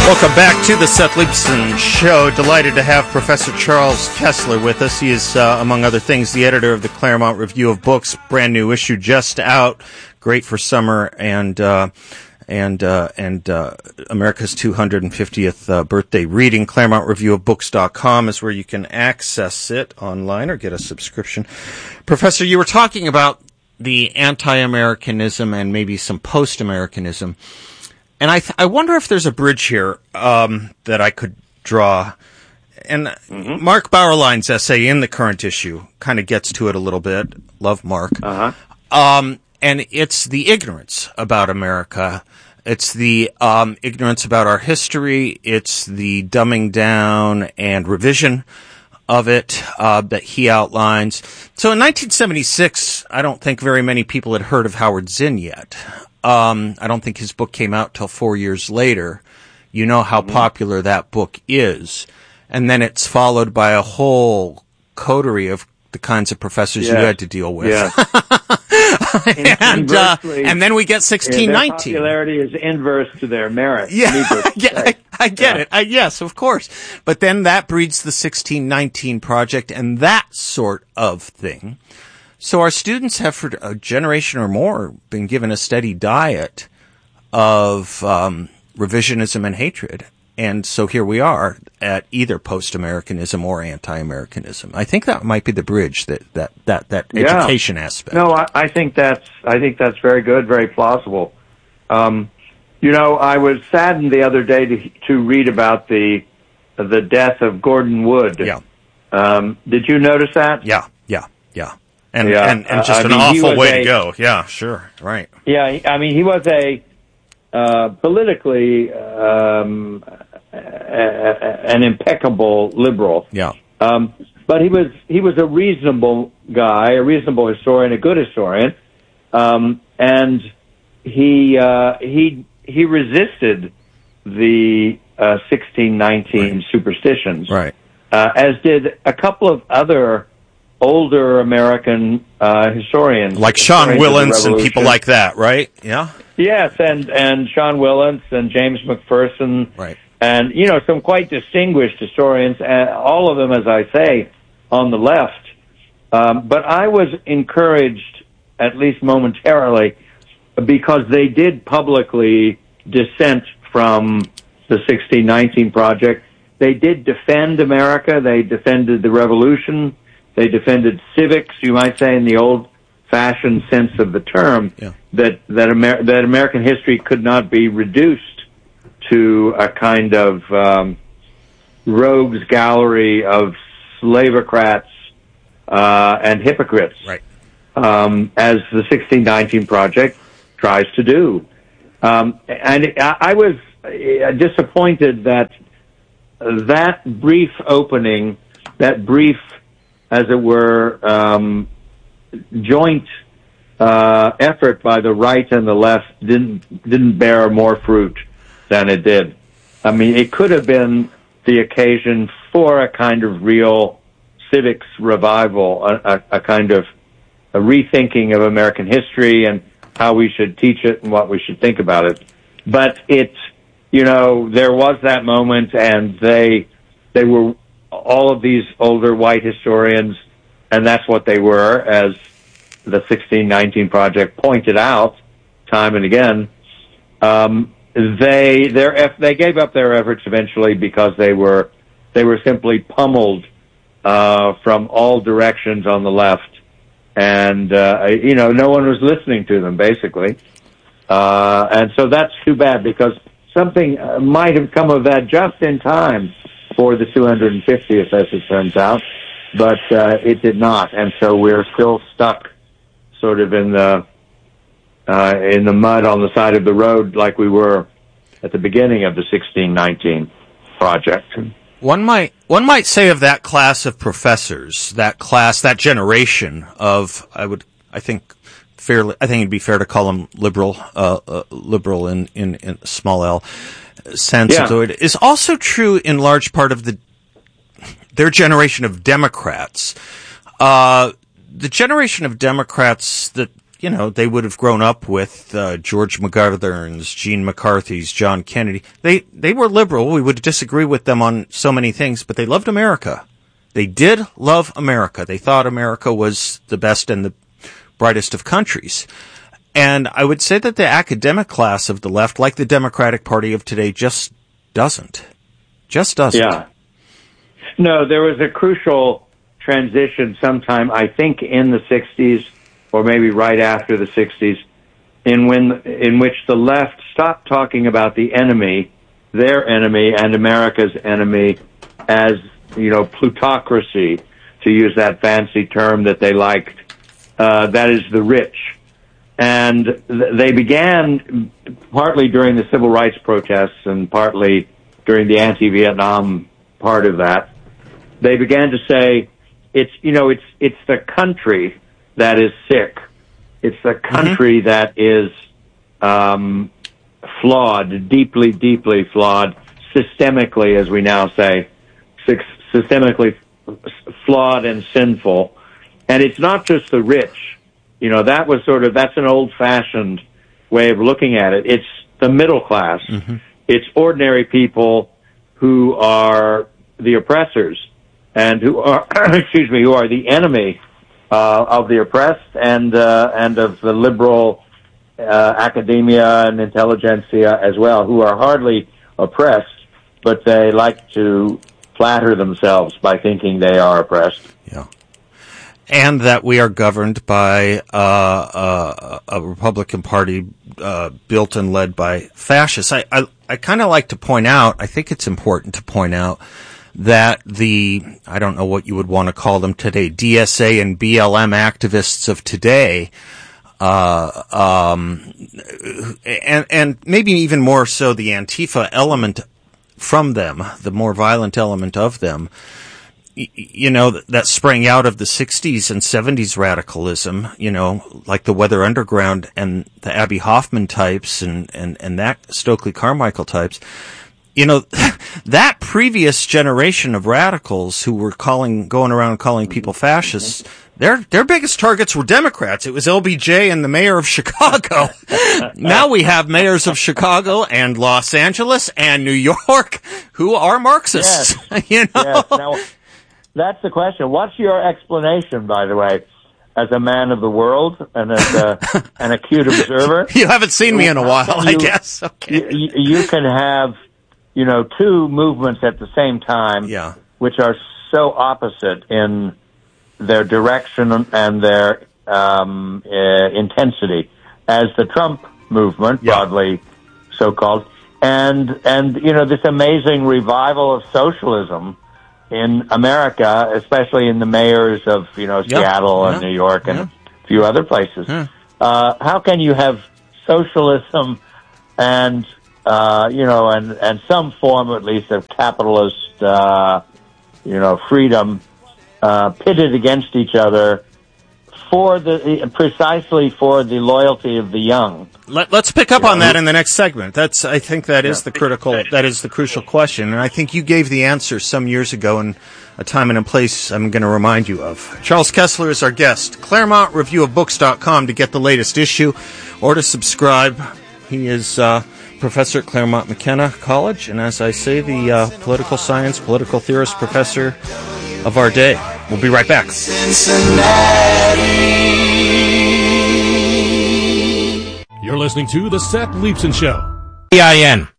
Welcome back to the Seth Leibsohn Show. Delighted to have Professor Charles Kesler with us. He is, among other things, the editor of the Claremont Review of Books, brand new issue just out, great for summer, and America's 250th birthday reading. ClaremontReviewOfBooks.com is where you can access it online or get a subscription. Professor, you were talking about the anti-Americanism and maybe some post-Americanism. And I wonder if there's a bridge here that I could draw. And Mark Bauerlein's essay in the current issue kind of gets to it a little bit. Love Mark. And it's the ignorance about America. It's the ignorance about our history. It's the dumbing down and revision of it that he outlines. So in 1976, I don't think very many people had heard of Howard Zinn yet. I don't think his book came out till 4 years later. You know how popular that book is. And then it's followed by a whole coterie of the kinds of professors you had to deal with. And then we get 1619. Their popularity is inverse to their merit. I get it. Yes, of course. But then that breeds the 1619 Project and that sort of thing. So our students have, for a generation or more, been given a steady diet of revisionism and hatred. And so here we are at either post-Americanism or anti-Americanism. I think that might be the bridge, that education aspect. No, I think that's very good, very plausible. I was saddened the other day to read about the death of Gordon Wood. Yeah. Did you notice that? Yeah. And just an awful way to go. Yeah, sure. Right. Yeah, I mean, he was a politically an impeccable liberal. Yeah. But he was a reasonable guy, a reasonable historian, a good historian. And he resisted the 1619 superstitions. Right. As did a couple of other older American historians, like Sean Willents and people like that, right? Yeah. Yes, and Sean Willents and James McPherson, right? And some quite distinguished historians, all of them, as I say, on the left. But I was encouraged, at least momentarily, because they did publicly dissent from the 1619 Project. They did defend America. They defended the Revolution. They defended civics, you might say, in the old-fashioned sense of the term, that American history could not be reduced to a kind of rogues gallery of slavocrats and hypocrites, right? As the 1619 Project tries to do. And I was disappointed that brief opening, that brief, as it were, joint effort by the right and the left didn't bear more fruit than it did. I mean, it could have been the occasion for a kind of real civics revival, a kind of a rethinking of American history and how we should teach it and what we should think about it. But there was that moment, and they were all of these older white historians, and that's what they were, as the 1619 Project pointed out time and again. They gave up their efforts eventually because they were simply pummeled from all directions on the left, and no one was listening to them basically, and so that's too bad, because something might have come of that just in time for the 250th, as it turns out, but it did not, and so we're still stuck sort of in the mud on the side of the road like we were at the beginning of the 1619 Project. One might say of that class of professors, that generation of, I think it'd be fair to call them liberal in small L sense. Yeah. So it is also true in large part of their generation of Democrats. The generation of Democrats that they would have grown up with George McGovern's, Gene McCarthy's, John Kennedy. They were liberal. We would disagree with them on so many things, but they loved America. They did love America. They thought America was the best and the brightest of countries. And I would say that the academic class of the left, like the Democratic Party of today, just doesn't. Yeah. No, there was a crucial transition sometime, I think, in the 60s, or maybe right after the 60s, in which the left stopped talking about the enemy, their enemy, and America's enemy as, plutocracy, to use that fancy term that they liked. That is the rich. And they began, partly during the civil rights protests and partly during the anti-Vietnam part of that, they began to say, it's the country that is sick. It's the country that is flawed, deeply, deeply flawed, systemically, as we now say, systemically flawed and sinful. And it's not just the rich. That's an old-fashioned way of looking at it. It's the middle class. Mm-hmm. It's ordinary people who are the oppressors and who are, who are the enemy of the oppressed and of the liberal academia and intelligentsia as well, who are hardly oppressed, but they like to flatter themselves by thinking they are oppressed. Yeah. And that we are governed by a Republican Party built and led by fascists. I kind of like to point out, I think it's important to point out, that I don't know what you would want to call them today, DSA and BLM activists of today, and maybe even more so the Antifa element from them, the more violent element of them, that sprang out of the 60s and 70s radicalism, like the Weather Underground and the Abby Hoffman types and that Stokely Carmichael types. That previous generation of radicals who were going around calling people fascists, their biggest targets were Democrats. It was LBJ and the mayor of Chicago. Now we have mayors of Chicago and Los Angeles and New York who are Marxists. Yes. Yes. Now, that's the question. What's your explanation, by the way, as a man of the world and as an acute observer? You haven't seen me in a while, I guess. Okay. You can have, two movements at the same time, which are so opposite in their direction and their intensity, as the Trump movement, broadly so-called, and this amazing revival of socialism in America, especially in the mayors of, Seattle and New York and a few other places. How can you have socialism and, and some form, at least, of capitalist, freedom, pitted against each other precisely for the loyalty of the young? Let's pick up on that in the next segment. I think that is the crucial question, and I think you gave the answer some years ago in a time and a place I'm going to remind you of. Charles Kesler is our guest. ClaremontReviewOfBooks.com to get the latest issue or to subscribe. He is professor at Claremont McKenna College, and as I say, the political science, political theorist professor of our day. We'll be right back. You're listening to The Seth Leibsohn Show. EIN.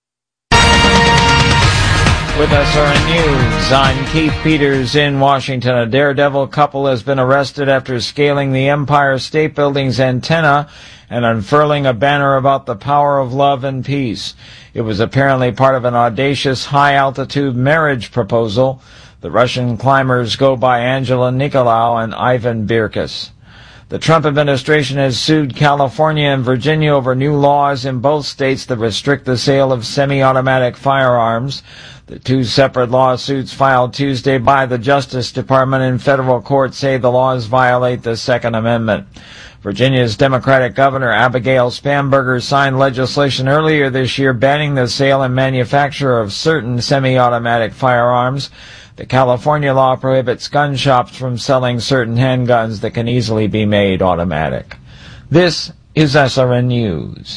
With SRN News, I'm Keith Peters in Washington. A daredevil couple has been arrested after scaling the Empire State Building's antenna and unfurling a banner about the power of love and peace. It was apparently part of an audacious high-altitude marriage proposal. The Russian climbers go by Angela Nicolau and Ivan Birkus. The Trump administration has sued California and Virginia over new laws in both states that restrict the sale of semi-automatic firearms. The two separate lawsuits filed Tuesday by the Justice Department in federal court say the laws violate the Second Amendment. Virginia's Democratic Governor Abigail Spanberger signed legislation earlier this year banning the sale and manufacture of certain semi-automatic firearms. The California law prohibits gun shops from selling certain handguns that can easily be made automatic. This is SRN News.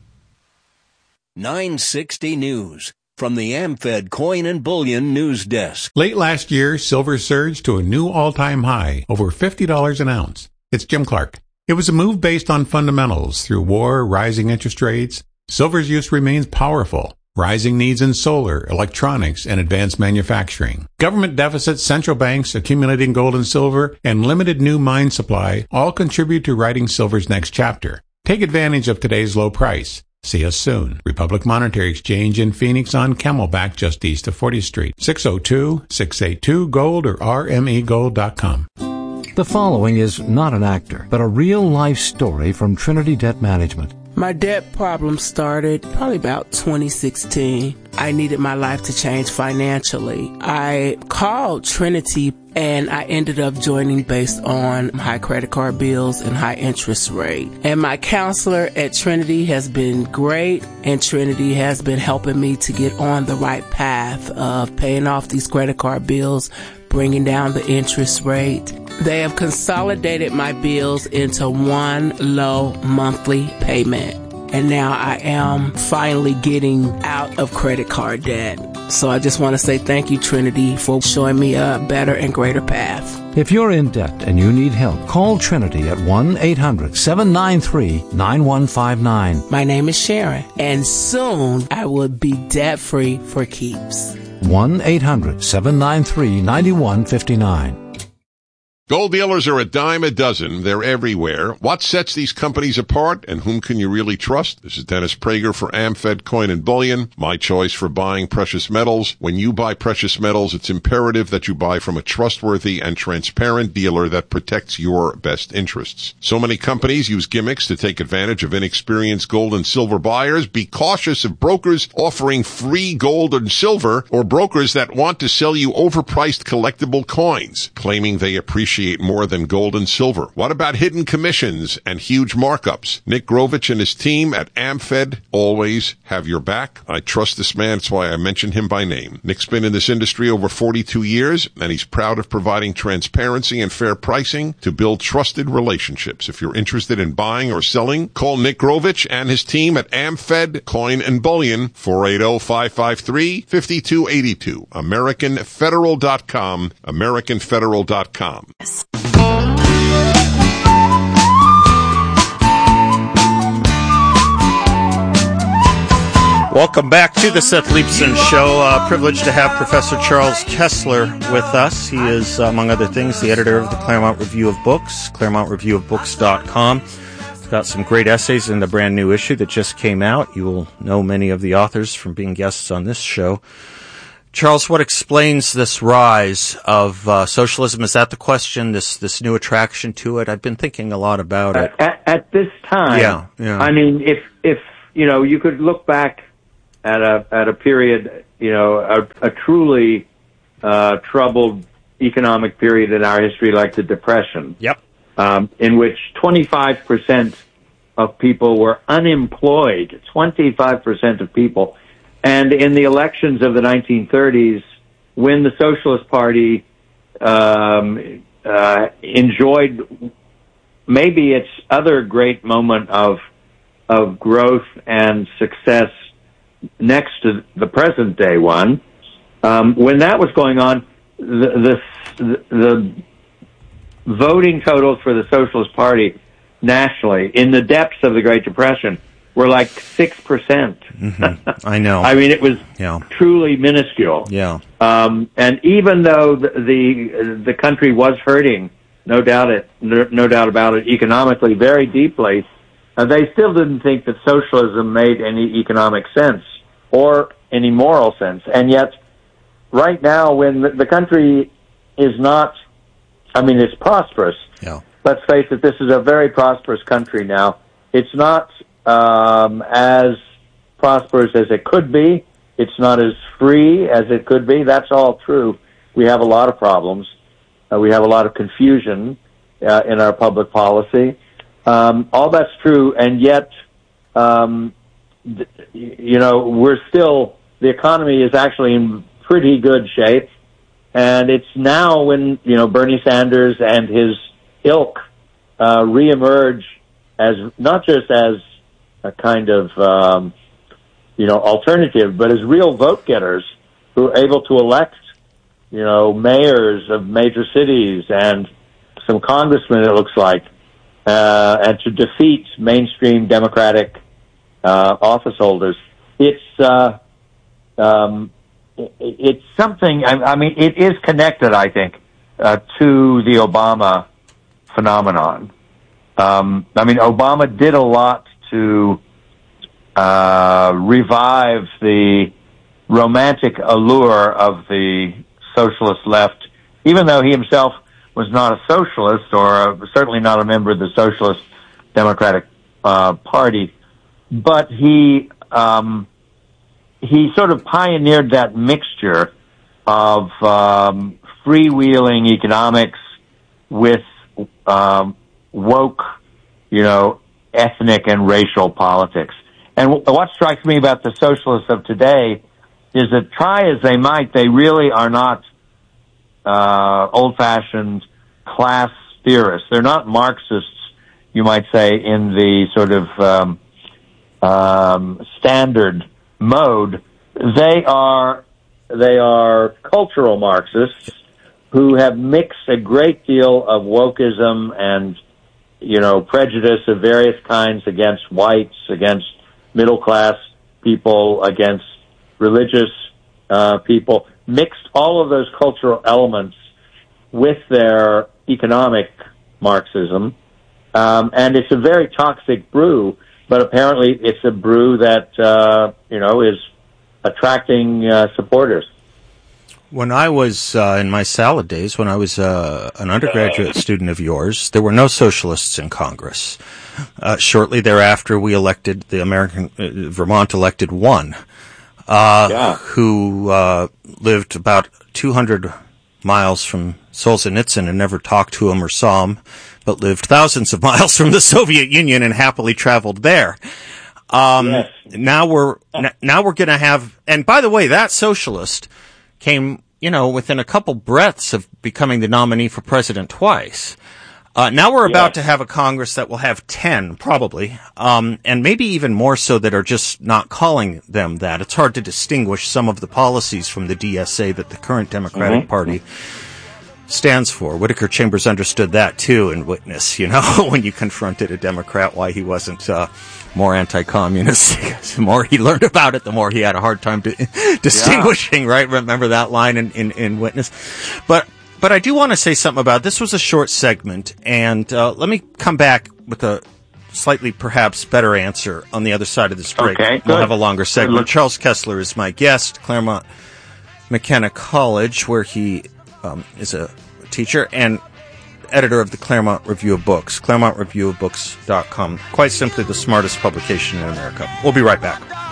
960 News from the AmFed Coin and Bullion News Desk. Late last year, silver surged to a new all-time high, over $50 an ounce. It's Jim Clark. It was a move based on fundamentals. Through war, rising interest rates, silver's use remains powerful. Rising needs in solar, electronics, and advanced manufacturing. Government deficits, central banks accumulating gold and silver, and limited new mine supply all contribute to writing silver's next chapter. Take advantage of today's low price. See us soon. Republic Monetary Exchange in Phoenix on Camelback just east of 40th Street. 602-682-GOLD or rmegold.com. The following is not an actor, but a real-life story from Trinity Debt Management. My debt problem started probably about 2016. I needed my life to change financially. I called Trinity and I ended up joining based on high credit card bills and high interest rate. And my counselor at Trinity has been great, and Trinity has been helping me to get on the right path of paying off these credit card bills, bringing down the interest rate. They have consolidated my bills into one low monthly payment. And now I am finally getting out of credit card debt. So I just want to say thank you, Trinity, for showing me a better and greater path. If you're in debt and you need help, call Trinity at 1-800-793-9159. My name is Sharon, and soon I will be debt-free for keeps. 1-800-793-9159. Gold dealers are a dime a dozen. They're everywhere. What sets these companies apart, and whom can you really trust? This is Dennis Prager for AmFed Coin and Bullion, my choice for buying precious metals. When you buy precious metals, it's imperative that you buy from a trustworthy and transparent dealer that protects your best interests. So many companies use gimmicks to take advantage of inexperienced gold and silver buyers. Be cautious of brokers offering free gold and silver, or brokers that want to sell you overpriced collectible coins, claiming they appreciate more than gold and silver. What about hidden commissions and huge markups? Nick Grovich and his team at AmFed always have your back. I trust this man. That's why I mention him by name. Nick's been in this industry over 42 years, and he's proud of providing transparency and fair pricing to build trusted relationships. If you're interested in buying or selling, call Nick Grovich and his team at AmFed Coin and Bullion, 480-553-5282. AmericanFederal.com, AmericanFederal.com. Welcome back to the Seth Leibsohn Show. Privileged to have Professor Charles Kesler with us. He is, among other things, the editor of the Claremont Review of Books, ClaremontReviewOfBooks.com. He's got some great essays in the brand new issue that just came out. You will know many of the authors from being guests on this show. Charles, what explains this rise of socialism? Is that the question, this new attraction to it? I've been thinking a lot about it. At this time, yeah. I mean, if you know, you could look back at a period, you know, a truly troubled economic period in our history, like the Depression. Yep. In which 25% of people were unemployed. 25% of people. And in the elections of the 1930s, when the Socialist Party enjoyed maybe its other great moment of growth and success next to the present day one, when that was going on, the voting totals for the Socialist Party nationally, in the depths of the Great Depression, were like 6%. Mm-hmm. I know. I mean, it was truly minuscule. Yeah. And even though the country was hurting, no doubt about it, economically very deeply, they still didn't think that socialism made any economic sense or any moral sense. And yet, right now, when the country is not, I mean, it's prosperous. Yeah. Let's face it, this is a very prosperous country now. It's not as prosperous as it could be. It's not as free as it could be. That's all true. We have a lot of problems. We have a lot of confusion in our public policy. All that's true, and yet, you know, the economy is actually in pretty good shape, and it's now when, you know, Bernie Sanders and his ilk reemerge not just as a kind of alternative, but as real vote getters who are able to elect mayors of major cities and some congressmen, it looks like, and to defeat mainstream Democratic office holders. It's something. I mean, it is connected, I think, to the Obama phenomenon. Obama did a lot to revive the romantic allure of the socialist left, even though he himself was not a socialist or certainly not a member of the Socialist Democratic Party. But he sort of pioneered that mixture of freewheeling economics with woke, ethnic and racial politics. And what strikes me about the socialists of today is that, try as they might, they really are not old-fashioned class theorists. They're not Marxists, you might say, in the sort of standard mode. They are cultural Marxists who have mixed a great deal of wokeism and prejudice of various kinds against whites, against middle-class people, against religious people, mixed all of those cultural elements with their economic Marxism. And it's a very toxic brew, but apparently it's a brew that, is attracting supporters. When I was in my salad days, when I was an undergraduate student of yours, there were no socialists in Congress. Shortly thereafter, we elected Vermont elected one, who lived about 200 miles from Solzhenitsyn and never talked to him or saw him, but lived thousands of miles from the Soviet Union and happily traveled there. Yes. Now we're going to have, and by the way, that socialist came, within a couple breaths of becoming the nominee for president twice. Now we're about to have a Congress that will have 10, probably, and maybe even more so that are just not calling them that. It's hard to distinguish some of the policies from the DSA that the current Democratic Party stands for. Whittaker Chambers understood that, too, in Witness, when you confronted a Democrat why he wasn't more anti-communist. The more he learned about it, the more he had a hard time distinguishing, right? Remember that line in Witness? But I do want to say something about this. Was a short segment, and let me come back with a slightly perhaps better answer on the other side of this break. Okay, we'll have a longer segment. Charles Kessler is my guest, Claremont McKenna College, where he is a teacher and editor of the Claremont Review of Books, ClaremontReviewofBooks.com. Quite simply the smartest publication in America. We'll be right back.